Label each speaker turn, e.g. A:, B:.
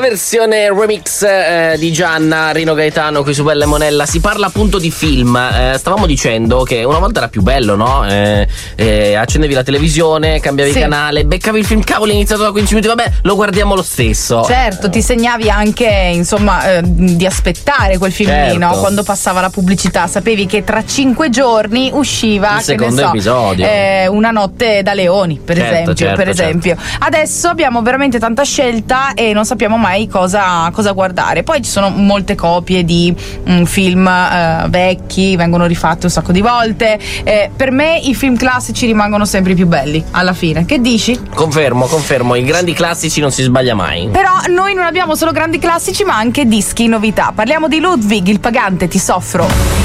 A: versione remix di Gianna, Rino Gaetano qui su Bella e Monella. Si parla appunto di film. Stavamo dicendo che una volta era più bello, no? Accendevi la televisione, cambiavi canale, beccavi il film, cavolo, è iniziato da 15 minuti, vabbè, lo guardiamo lo stesso.
B: Certo, ti segnavi anche, insomma, di aspettare quel film lì, no? Quando passava la pubblicità, sapevi che tra 5 giorni usciva
A: il secondo episodio.
B: Una notte da leoni, per esempio. Adesso abbiamo veramente tanta scelta e non sappiamo mai cosa guardare. Poi ci sono molte copie di film vecchi, vengono rifatti un sacco di volte. Per me i film classici rimangono sempre i più belli alla fine. Che dici?
A: Confermo, i grandi classici non si sbaglia mai.
B: Però noi non abbiamo solo grandi classici ma anche dischi novità. Parliamo di Ludwig, il pagante, Ti soffro.